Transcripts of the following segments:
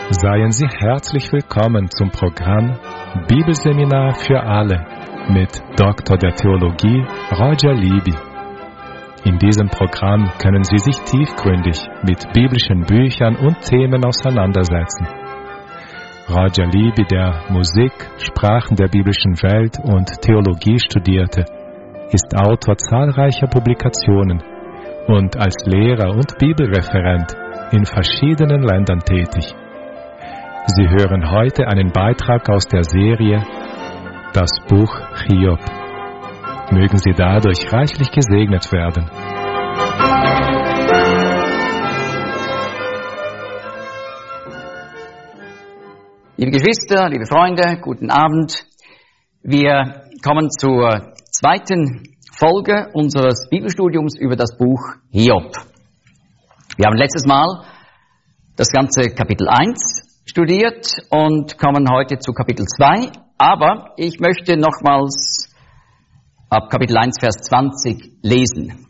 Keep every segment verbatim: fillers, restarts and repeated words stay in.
Seien Sie herzlich willkommen zum Programm Bibelseminar für alle mit Doktor der Theologie Roger Libby. In diesem Programm können Sie sich tiefgründig mit biblischen Büchern und Themen auseinandersetzen. Roger Libby, der Musik, Sprachen der biblischen Welt und Theologie studierte, ist Autor zahlreicher Publikationen und als Lehrer und Bibelreferent in verschiedenen Ländern tätig. Sie hören heute einen Beitrag aus der Serie Das Buch Hiob. Mögen Sie dadurch reichlich gesegnet werden. Liebe Geschwister, liebe Freunde, guten Abend. Wir kommen zur zweiten Folge unseres Bibelstudiums über das Buch Hiob. Wir haben letztes Mal das ganze Kapitel eins studiert und kommen heute zu Kapitel zwei. Aber ich möchte nochmals ab Kapitel eins, Vers zwanzig lesen.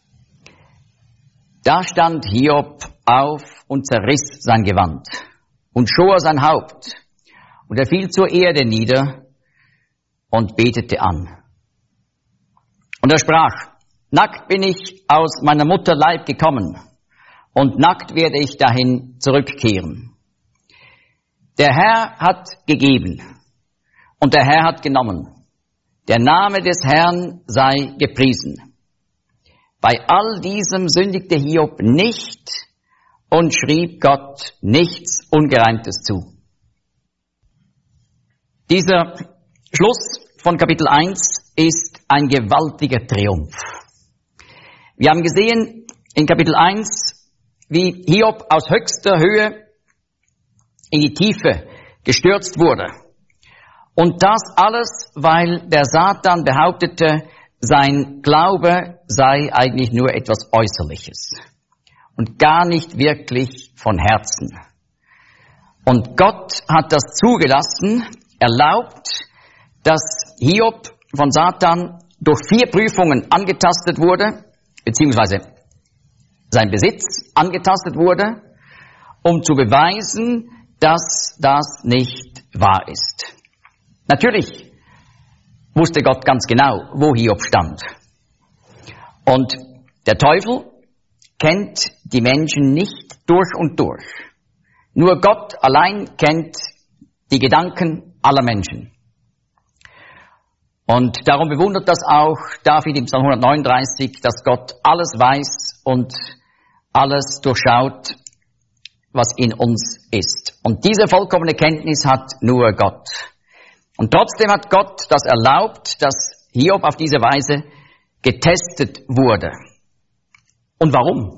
Da stand Hiob auf und zerriss sein Gewand und schor sein Haupt. Und er fiel zur Erde nieder und betete an. Und er sprach, nackt bin ich aus meiner Mutter Leib gekommen und nackt werde ich dahin zurückkehren. Der Herr hat gegeben und der Herr hat genommen. Der Name des Herrn sei gepriesen. Bei all diesem sündigte Hiob nicht und schrieb Gott nichts Ungereimtes zu. Dieser Schluss von Kapitel eins ist ein gewaltiger Triumph. Wir haben gesehen in Kapitel eins, wie Hiob aus höchster Höhe in die Tiefe gestürzt wurde. Und das alles, weil der Satan behauptete, sein Glaube sei eigentlich nur etwas Äußerliches und gar nicht wirklich von Herzen. Und Gott hat das zugelassen, erlaubt, dass Hiob von Satan durch vier Prüfungen angetastet wurde, beziehungsweise sein Besitz angetastet wurde, um zu beweisen, dass das nicht wahr ist. Natürlich wusste Gott ganz genau, wo Hiob stand. Und der Teufel kennt die Menschen nicht durch und durch. Nur Gott allein kennt die Gedanken aller Menschen. Und darum bewundert das auch David im Psalm hundertneununddreißig, dass Gott alles weiß und alles durchschaut, was in uns ist. Und diese vollkommene Kenntnis hat nur Gott. Und trotzdem hat Gott das erlaubt, dass Hiob auf diese Weise getestet wurde. Und warum?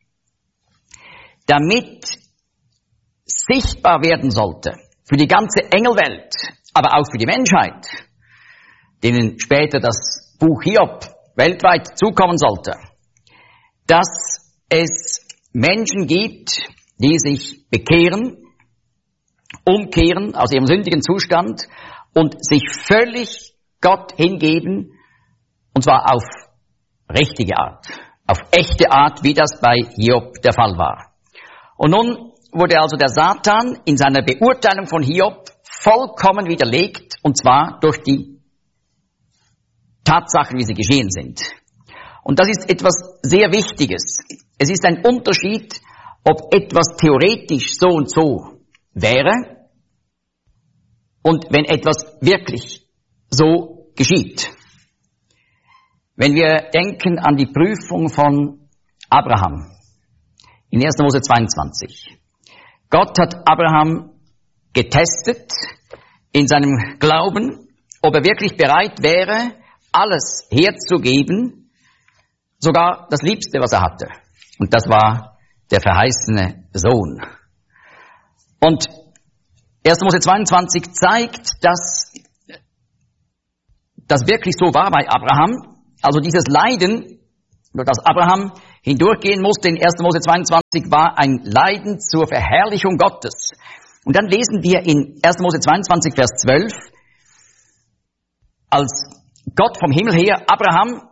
Damit sichtbar werden sollte für die ganze Engelwelt, aber auch für die Menschheit, denen später das Buch Hiob weltweit zukommen sollte, dass es Menschen gibt, die sich bekehren, umkehren aus ihrem sündigen Zustand und sich völlig Gott hingeben, und zwar auf richtige Art, auf echte Art, wie das bei Hiob der Fall war. Und nun wurde also der Satan in seiner Beurteilung von Hiob vollkommen widerlegt, und zwar durch die Tatsachen, wie sie geschehen sind. Und das ist etwas sehr Wichtiges. Es ist ein Unterschied, ob etwas theoretisch so und so wäre und wenn etwas wirklich so geschieht. Wenn wir denken an die Prüfung von Abraham in erster Mose zweiundzwanzig. Gott hat Abraham getestet in seinem Glauben, ob er wirklich bereit wäre, alles herzugeben, sogar das Liebste, was er hatte. Und das war der verheißene Sohn. Und erster Mose zweiundzwanzig zeigt, dass das wirklich so war bei Abraham. Also dieses Leiden, durch das Abraham hindurchgehen musste in erster Mose zweiundzwanzig, war ein Leiden zur Verherrlichung Gottes. Und dann lesen wir in erster Mose zweiundzwanzig, Vers zwölf, als Gott vom Himmel her Abraham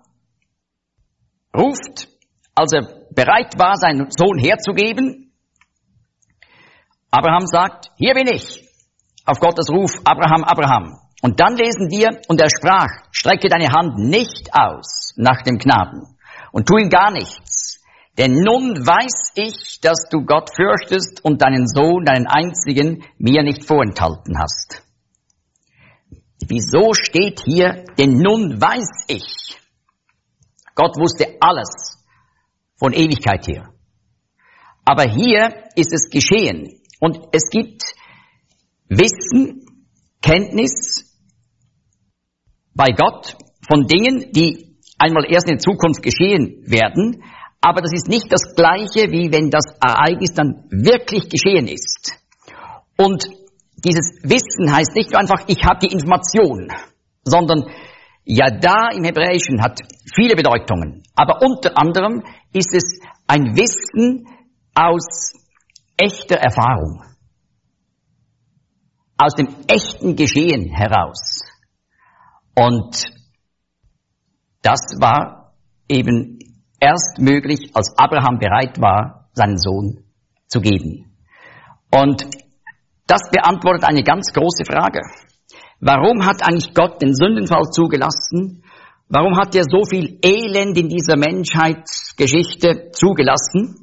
ruft, als er bereit war, seinen Sohn herzugeben, Abraham sagt, hier bin ich, auf Gottes Ruf, Abraham, Abraham. Und dann lesen wir, und er sprach, strecke deine Hand nicht aus nach dem Knaben und tu ihm gar nichts. Denn nun weiß ich, dass du Gott fürchtest und deinen Sohn, deinen einzigen, mir nicht vorenthalten hast. Wieso steht hier, denn nun weiß ich? Gott wusste alles von Ewigkeit her. Aber hier ist es geschehen. Und es gibt Wissen, Kenntnis bei Gott von Dingen, die einmal erst in der Zukunft geschehen werden. Aber das ist nicht das Gleiche, wie wenn das Ereignis dann wirklich geschehen ist. Und dieses Wissen heißt nicht nur einfach, ich habe die Information, sondern ja da im Hebräischen hat viele Bedeutungen. Aber unter anderem ist es ein Wissen aus echter Erfahrung, aus dem echten Geschehen heraus. Und das war eben erst möglich, als Abraham bereit war, seinen Sohn zu geben. Und das beantwortet eine ganz große Frage. Warum hat eigentlich Gott den Sündenfall zugelassen? Warum hat er so viel Elend in dieser Menschheitsgeschichte zugelassen?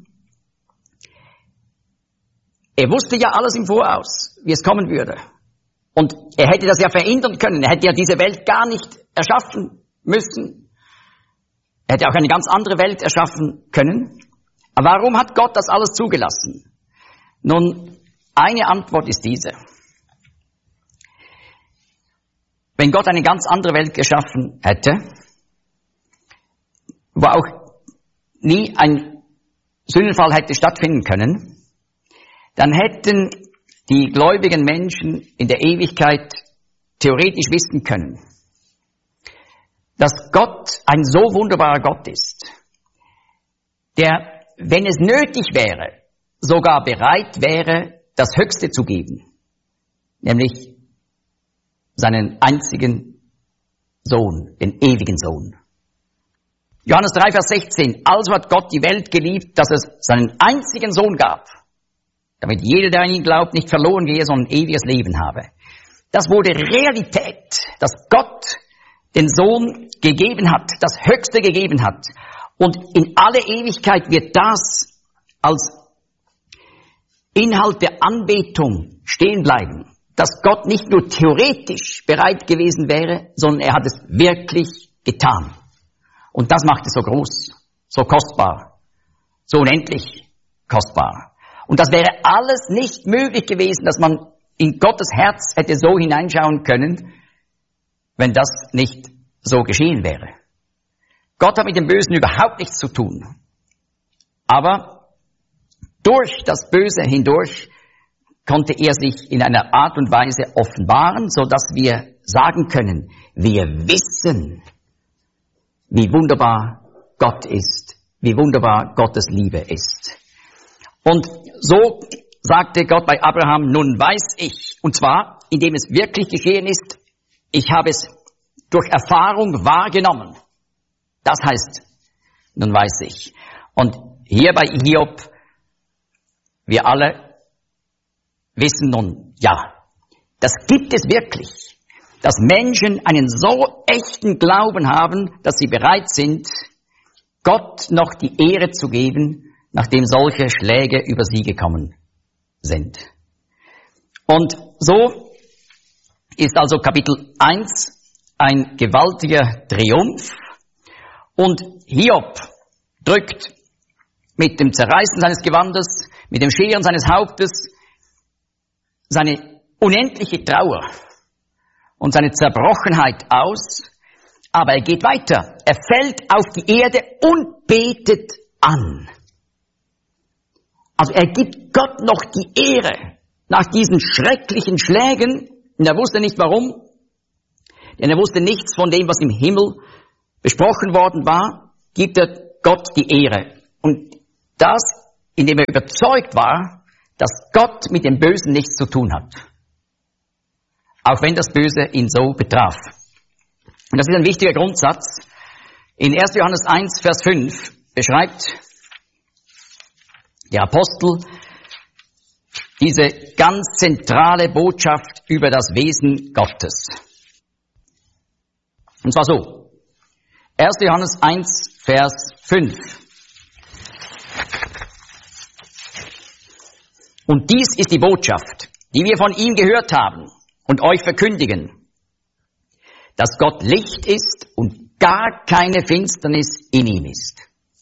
Er wusste ja alles im Voraus, wie es kommen würde. Und er hätte das ja verhindern können. Er hätte ja diese Welt gar nicht erschaffen müssen. Er hätte auch eine ganz andere Welt erschaffen können. Aber warum hat Gott das alles zugelassen? Nun, eine Antwort ist diese. Wenn Gott eine ganz andere Welt geschaffen hätte, wo auch nie ein Sündenfall hätte stattfinden können, dann hätten die gläubigen Menschen in der Ewigkeit theoretisch wissen können, dass Gott ein so wunderbarer Gott ist, der, wenn es nötig wäre, sogar bereit wäre, das Höchste zu geben, nämlich seinen einzigen Sohn, den ewigen Sohn. Johannes drei, Vers sechzehn, also hat Gott die Welt geliebt, dass es seinen einzigen Sohn gab, damit jeder, der an ihn glaubt, nicht verloren gehe, sondern ein ewiges Leben habe. Das wurde Realität, dass Gott den Sohn gegeben hat, das Höchste gegeben hat. Und in alle Ewigkeit wird das als Inhalt der Anbetung stehen bleiben, dass Gott nicht nur theoretisch bereit gewesen wäre, sondern er hat es wirklich getan. Und das macht es so groß, so kostbar, so unendlich kostbar. Und das wäre alles nicht möglich gewesen, dass man in Gottes Herz hätte so hineinschauen können, wenn das nicht so geschehen wäre. Gott hat mit dem Bösen überhaupt nichts zu tun. Aber durch das Böse hindurch konnte er sich in einer Art und Weise offenbaren, so dass wir sagen können, wir wissen, wie wunderbar Gott ist, wie wunderbar Gottes Liebe ist. Und so sagte Gott bei Abraham, nun weiß ich, und zwar, indem es wirklich geschehen ist, ich habe es durch Erfahrung wahrgenommen. Das heißt, nun weiß ich. Und hier bei Hiob, wir alle wissen nun, ja, das gibt es wirklich, dass Menschen einen so echten Glauben haben, dass sie bereit sind, Gott noch die Ehre zu geben, nachdem solche Schläge über sie gekommen sind. Und so ist also Kapitel eins ein gewaltiger Triumph. Und Hiob drückt mit dem Zerreißen seines Gewandes, mit dem Scheren seines Hauptes seine unendliche Trauer und seine Zerbrochenheit aus. Aber er geht weiter. Er fällt auf die Erde und betet an. Also er gibt Gott noch die Ehre nach diesen schrecklichen Schlägen. Und er wusste nicht warum, denn er wusste nichts von dem, was im Himmel besprochen worden war, gibt er Gott die Ehre. Und das, indem er überzeugt war, dass Gott mit dem Bösen nichts zu tun hat. Auch wenn das Böse ihn so betraf. Und das ist ein wichtiger Grundsatz. In erster Johannes eins, Vers fünf beschreibt der Apostel diese ganz zentrale Botschaft über das Wesen Gottes. Und zwar so. erster Johannes eins, Vers fünf. Und dies ist die Botschaft, die wir von ihm gehört haben und euch verkündigen, dass Gott Licht ist und gar keine Finsternis in ihm ist.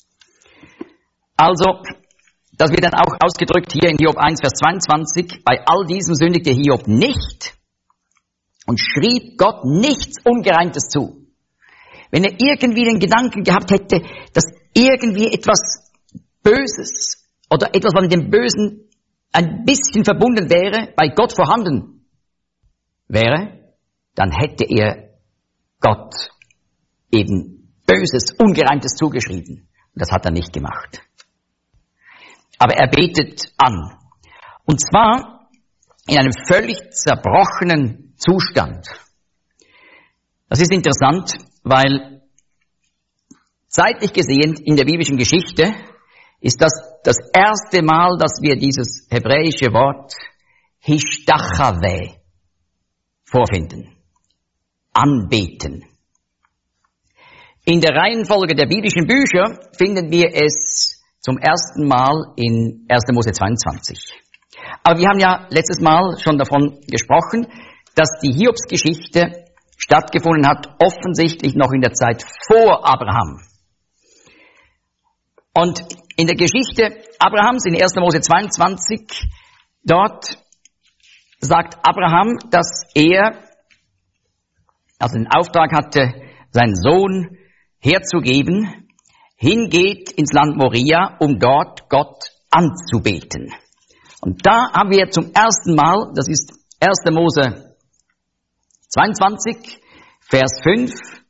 Also, das wird dann auch ausgedrückt hier in Hiob eins, Vers zweiundzwanzig, bei all diesem sündigte Hiob nicht und schrieb Gott nichts Ungereimtes zu. Wenn er irgendwie den Gedanken gehabt hätte, dass irgendwie etwas Böses oder etwas, was mit dem Bösen ein bisschen verbunden wäre, bei Gott vorhanden wäre, dann hätte er Gott eben Böses, Ungereimtes zugeschrieben. Und das hat er nicht gemacht. Aber er betet an. Und zwar in einem völlig zerbrochenen Zustand. Das ist interessant, weil zeitlich gesehen in der biblischen Geschichte ist das das erste Mal, dass wir dieses hebräische Wort Hishtachave vorfinden. Anbeten. In der Reihenfolge der biblischen Bücher finden wir es zum ersten Mal in erster Mose zweiundzwanzig. Aber wir haben ja letztes Mal schon davon gesprochen, dass die Hiobsgeschichte stattgefunden hat, offensichtlich noch in der Zeit vor Abraham. Und in der Geschichte Abrahams, in erster Mose zweiundzwanzig, dort sagt Abraham, dass er, also den Auftrag hatte, seinen Sohn herzugeben, hingeht ins Land Moria, um dort Gott anzubeten. Und da haben wir zum ersten Mal, das ist erster Mose zweiundzwanzig, Vers fünf,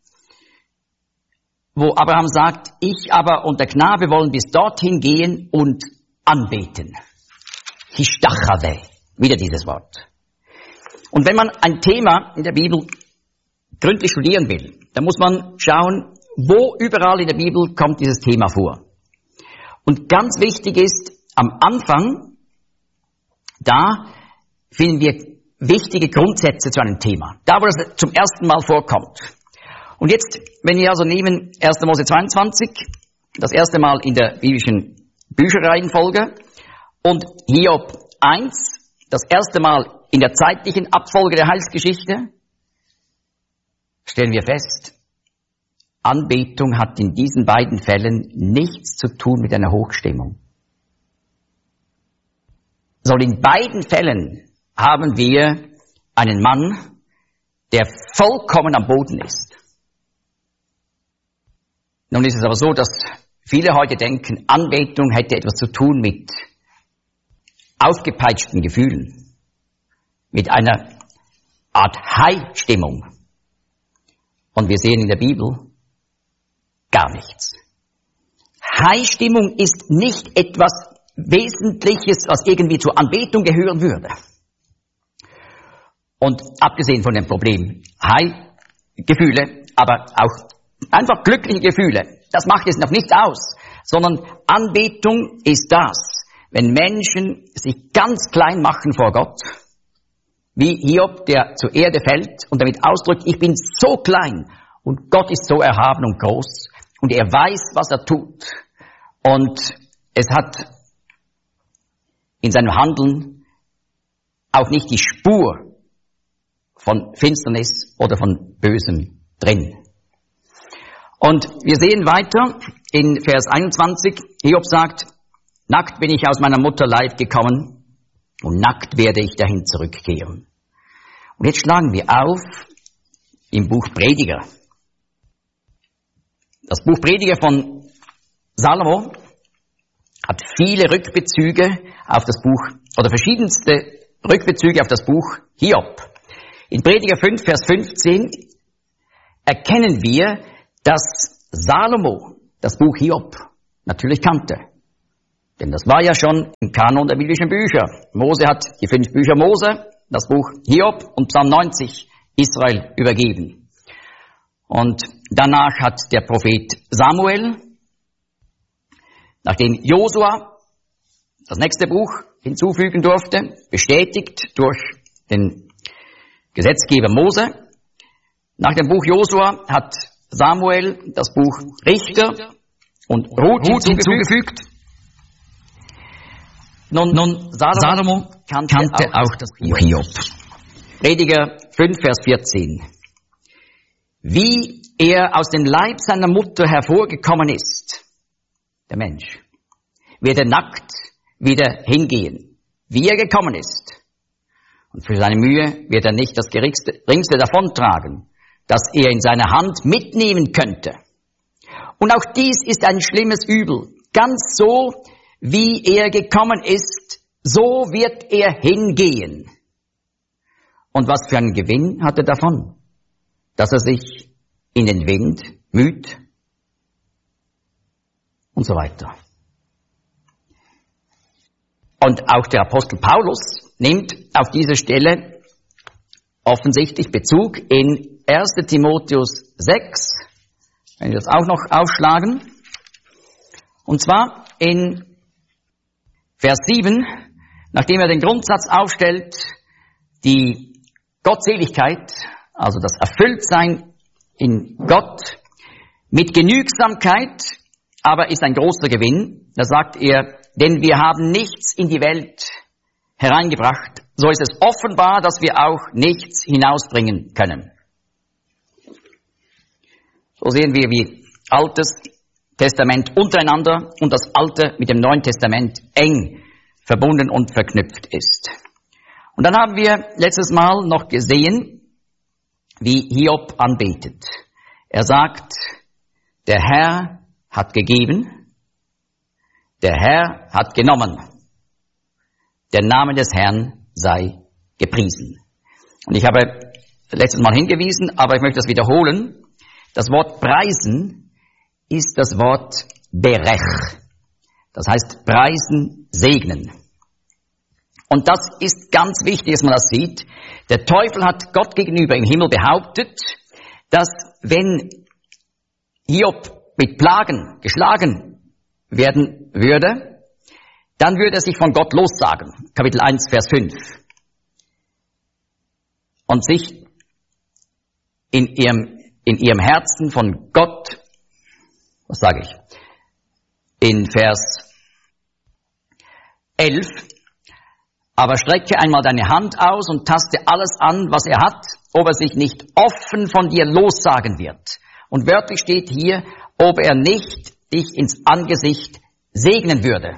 wo Abraham sagt, ich aber und der Knabe wollen bis dorthin gehen und anbeten. Hishtachave, wieder dieses Wort. Und wenn man ein Thema in der Bibel gründlich studieren will, dann muss man schauen, wo überall in der Bibel kommt dieses Thema vor. Und ganz wichtig ist, am Anfang, da finden wir wichtige Grundsätze zu einem Thema. Da, wo das zum ersten Mal vorkommt. Und jetzt, wenn wir also nehmen erster Mose zweiundzwanzig, das erste Mal in der biblischen Bücherreihenfolge, und Hiob eins, das erste Mal in der zeitlichen Abfolge der Heilsgeschichte, stellen wir fest, Anbetung hat in diesen beiden Fällen nichts zu tun mit einer Hochstimmung. Sondern in beiden Fällen haben wir einen Mann, der vollkommen am Boden ist. Nun ist es aber so, dass viele heute denken, Anbetung hätte etwas zu tun mit aufgepeitschten Gefühlen, mit einer Art High-Stimmung. Und wir sehen in der Bibel gar nichts. High-Stimmung ist nicht etwas Wesentliches, was irgendwie zur Anbetung gehören würde. Und abgesehen von dem Problem High-Gefühle, aber auch einfach glückliche Gefühle, das macht es noch nicht aus, sondern Anbetung ist das, wenn Menschen sich ganz klein machen vor Gott, wie Hiob, der zur Erde fällt und damit ausdrückt, ich bin so klein und Gott ist so erhaben und groß und er weiß, was er tut. Und es hat in seinem Handeln auch nicht die Spur von Finsternis oder von Bösem drin. Und wir sehen weiter in Vers einundzwanzig, Hiob sagt, nackt bin ich aus meiner Mutter Leib gekommen und nackt werde ich dahin zurückkehren. Und jetzt schlagen wir auf im Buch Prediger. Das Buch Prediger von Salomo hat viele Rückbezüge auf das Buch, oder verschiedenste Rückbezüge auf das Buch Hiob. In Prediger fünf, Vers fünfzehn erkennen wir, dass Salomo das Buch Hiob natürlich kannte. Denn das war ja schon im Kanon der biblischen Bücher. Mose hat die fünf Bücher Mose, das Buch Hiob und Psalm neunzig Israel übergeben. Und danach hat der Prophet Samuel, nachdem Josua das nächste Buch hinzufügen durfte, bestätigt durch den Gesetzgeber Mose. Nach dem Buch Josua hat Samuel das Buch Richter und Ruth hinzugefügt. Nun, nun Salomo, Salomo kannte, kannte auch, auch das Buch Hiob. Prediger fünf, Vers vierzehn. Wie er aus dem Leib seiner Mutter hervorgekommen ist, der Mensch, wird er nackt wieder hingehen, wie er gekommen ist. Und für seine Mühe wird er nicht das geringste, geringste davontragen, das er in seiner Hand mitnehmen könnte. Und auch dies ist ein schlimmes Übel. Ganz so, wie er gekommen ist, so wird er hingehen. Und was für einen Gewinn hat er davon? Dass er sich in den Wind müht und so weiter. Und auch der Apostel Paulus nimmt auf diese Stelle offensichtlich Bezug in erster Timotheus sechs, wenn wir das auch noch aufschlagen. Und zwar in Vers sieben, nachdem er den Grundsatz aufstellt, die Gottseligkeit, also das Erfülltsein in Gott mit Genügsamkeit, aber ist ein großer Gewinn. Da sagt er, denn wir haben nichts in die Welt hereingebracht, so ist es offenbar, dass wir auch nichts hinausbringen können. So sehen wir, wie Altes Testament untereinander und das Alte mit dem Neuen Testament eng verbunden und verknüpft ist. Und dann haben wir letztes Mal noch gesehen, wie Hiob anbetet. Er sagt, der Herr hat gegeben, der Herr hat genommen. Der Name des Herrn sei gepriesen. Und ich habe letztes Mal hingewiesen, aber ich möchte das wiederholen. Das Wort preisen ist das Wort berech. Das heißt preisen, segnen. Und das ist ganz wichtig, dass man das sieht. Der Teufel hat Gott gegenüber im Himmel behauptet, dass wenn Hiob mit Plagen geschlagen werden würde, dann würde er sich von Gott lossagen. Kapitel eins, Vers fünf. Und sich in ihrem, in ihrem Herzen von Gott, was sage ich, in Vers elf, aber strecke einmal deine Hand aus und taste alles an, was er hat, ob er sich nicht offen von dir lossagen wird. Und wörtlich steht hier, ob er nicht dich ins Angesicht segnen würde.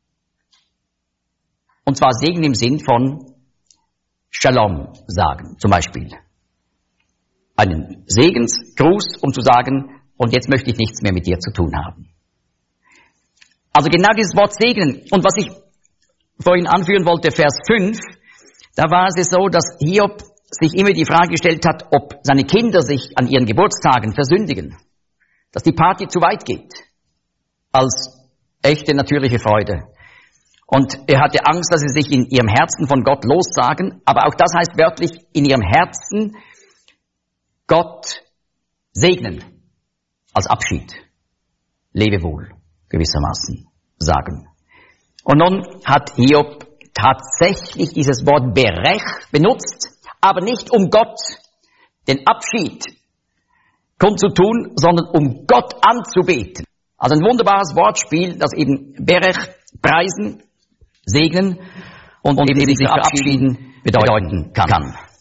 Und zwar segnen im Sinn von Shalom sagen, zum Beispiel. Einen Segensgruß, um zu sagen, und jetzt möchte ich nichts mehr mit dir zu tun haben. Also genau dieses Wort segnen. Und was ich vorhin anführen wollte, Vers fünf, da war es so, dass Hiob sich immer die Frage gestellt hat, ob seine Kinder sich an ihren Geburtstagen versündigen. Dass die Party zu weit geht. Als echte natürliche Freude. Und er hatte Angst, dass sie sich in ihrem Herzen von Gott lossagen. Aber auch das heißt wörtlich, in ihrem Herzen Gott segnen. Als Abschied. Lebe wohl, gewissermaßen sagen. Und nun hat Hiob tatsächlich dieses Wort berech benutzt, aber nicht um Gott den Abschied kundzutun, sondern um Gott anzubeten. Also ein wunderbares Wortspiel, das eben berech, preisen, segnen und, und eben sich verabschieden bedeuten kann. kann.